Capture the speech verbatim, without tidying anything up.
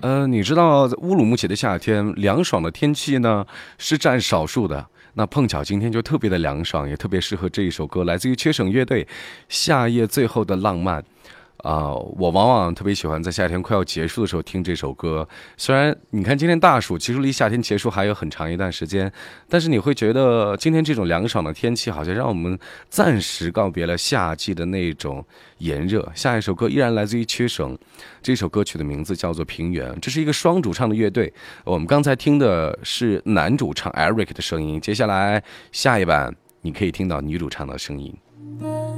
呃，你知道乌鲁木齐的夏天凉爽的天气呢是占少数的，那碰巧今天就特别的凉爽，也特别适合这一首歌，来自于缺省乐队《夏夜最后的浪漫》。啊、呃我往往特别喜欢在夏天快要结束的时候听这首歌。虽然你看今天大暑，其实离夏天结束还有很长一段时间，但是你会觉得今天这种凉爽的天气，好像让我们暂时告别了夏季的那种炎热。下一首歌依然来自于缺省，这首歌曲的名字叫做《平原》，这是一个双主唱的乐队。我们刚才听的是男主唱 Eric 的声音，接下来下一版你可以听到女主唱的声音。